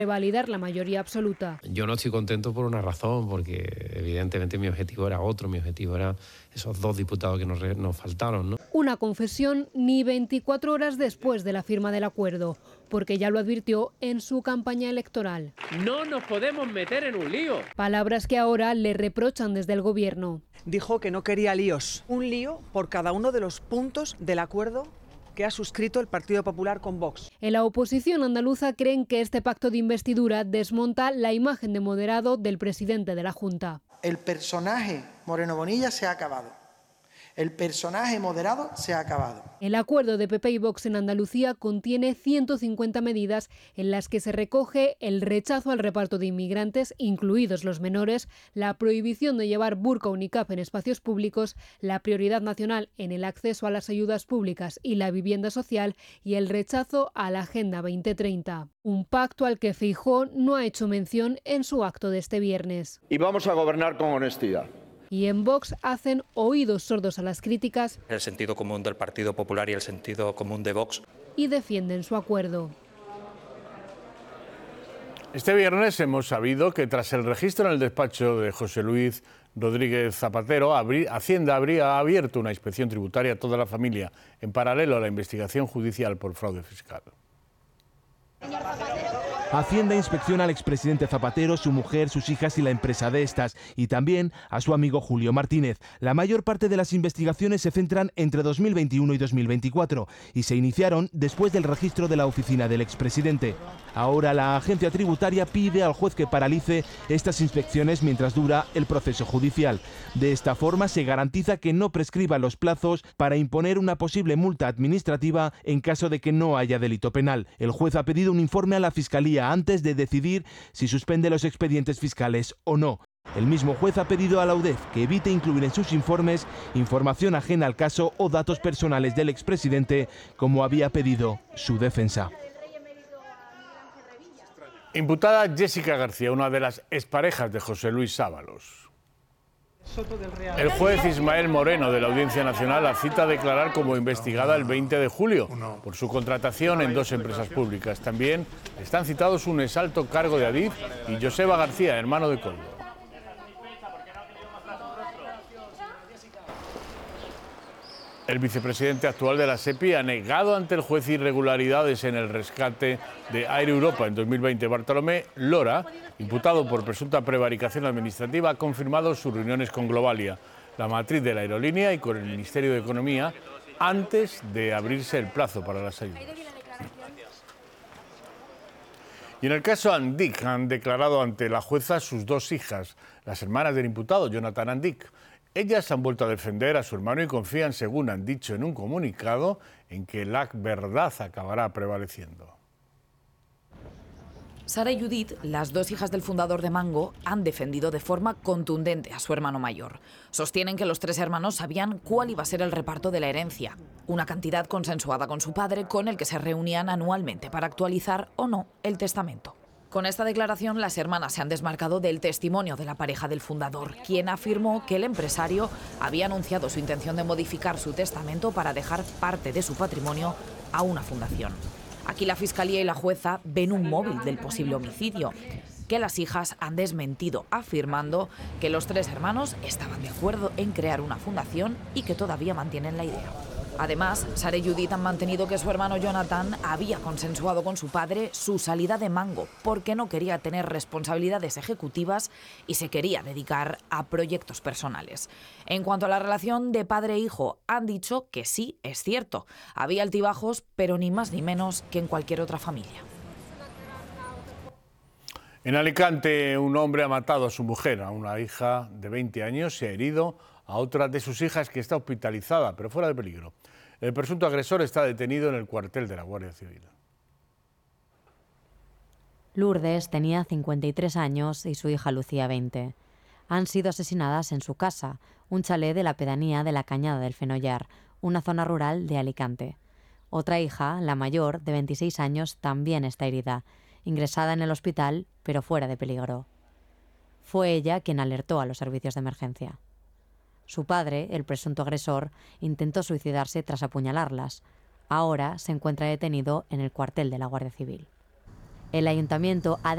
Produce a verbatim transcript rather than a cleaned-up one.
validar la mayoría absoluta. Yo no estoy contento por una razón, porque evidentemente mi objetivo era otro, mi objetivo era esos dos diputados que nos, re, nos faltaron, ¿no? Una confesión ni veinticuatro horas después de la firma del acuerdo, porque ya lo advirtió en su campaña electoral. No nos podemos meter en un lío. Palabras que ahora le reprochan desde el gobierno. Dijo que no quería líos, un lío por cada uno de los puntos del acuerdo que ha suscrito el Partido Popular con Vox. En la oposición andaluza creen que este pacto de investidura desmonta la imagen de moderado del presidente de la Junta. El personaje Moreno Bonilla se ha acabado. El personaje moderado se ha acabado. El acuerdo de P P y Vox en Andalucía contiene ciento cincuenta medidas en las que se recoge el rechazo al reparto de inmigrantes, incluidos los menores, la prohibición de llevar burka o niqab en espacios públicos, la prioridad nacional en el acceso a las ayudas públicas y la vivienda social y el rechazo a la Agenda veinte treinta. Un pacto al que Feijóo no ha hecho mención en su acto de este viernes. Y vamos a gobernar con honestidad. Y en Vox hacen oídos sordos a las críticas. El sentido común del Partido Popular y el sentido común de Vox. Y defienden su acuerdo. Este viernes hemos sabido que tras el registro en el despacho de José Luis Rodríguez Zapatero, Hacienda habría abierto una inspección tributaria a toda la familia, en paralelo a la investigación judicial por fraude fiscal. Hacienda inspecciona al expresidente Zapatero, su mujer, sus hijas y la empresa de estas, y también a su amigo Julio Martínez. La mayor parte de las investigaciones se centran entre dos mil veintiuno y dos mil veinticuatro y se iniciaron después del registro de la oficina del expresidente. Ahora la agencia tributaria pide al juez que paralice estas inspecciones mientras dura el proceso judicial. De esta forma se garantiza que no prescriban los plazos para imponer una posible multa administrativa en caso de que no haya delito penal. El juez ha pedido un informe a la Fiscalía antes de decidir si suspende los expedientes fiscales o no. El mismo juez ha pedido a la U D E F que evite incluir en sus informes información ajena al caso o datos personales del expresidente, como había pedido su defensa. Imputada Jessica García, una de las exparejas de José Luis Sábalos. El juez Ismael Moreno de la Audiencia Nacional la cita a declarar como investigada el veinte de julio por su contratación en dos empresas públicas. También están citados un exalto cargo de Adif y Joseba García, hermano de Coldo. El vicepresidente actual de la SEPI ha negado ante el juez irregularidades en el rescate de Air Europa en dos mil veinte. Bartolomé Lora, imputado por presunta prevaricación administrativa, ha confirmado sus reuniones con Globalia, la matriz de la aerolínea, y con el Ministerio de Economía antes de abrirse el plazo para las ayudas. Y en el caso Andic han declarado ante la jueza sus dos hijas, las hermanas del imputado, Jonathan Andic. Ellas han vuelto a defender a su hermano y confían, según han dicho en un comunicado, en que la verdad acabará prevaleciendo. Sara y Judith, las dos hijas del fundador de Mango, han defendido de forma contundente a su hermano mayor. Sostienen que los tres hermanos sabían cuál iba a ser el reparto de la herencia, una cantidad consensuada con su padre, con el que se reunían anualmente para actualizar o no el testamento. Con esta declaración, las hermanas se han desmarcado del testimonio de la pareja del fundador, quien afirmó que el empresario había anunciado su intención de modificar su testamento para dejar parte de su patrimonio a una fundación. Aquí la Fiscalía y la jueza ven un móvil del posible homicidio, que las hijas han desmentido, afirmando que los tres hermanos estaban de acuerdo en crear una fundación y que todavía mantienen la idea. Además, Sara y Judith han mantenido que su hermano Jonathan había consensuado con su padre su salida de Mango porque no quería tener responsabilidades ejecutivas y se quería dedicar a proyectos personales. En cuanto a la relación de padre e hijo, han dicho que sí, es cierto. Había altibajos, pero ni más ni menos que en cualquier otra familia. En Alicante, un hombre ha matado a su mujer, a una hija de veinte años, y ha herido a otra de sus hijas que está hospitalizada, pero fuera de peligro. El presunto agresor está detenido en el cuartel de la Guardia Civil. Lourdes tenía cincuenta y tres años y su hija Lucía veinte. Han sido asesinadas en su casa, un chalet de la pedanía de la Cañada del Fenollar, una zona rural de Alicante. Otra hija, la mayor, de veintiséis años, también está herida, ingresada en el hospital, pero fuera de peligro. Fue ella quien alertó a los servicios de emergencia. Su padre, el presunto agresor, intentó suicidarse tras apuñalarlas. Ahora se encuentra detenido en el cuartel de la Guardia Civil. El ayuntamiento ha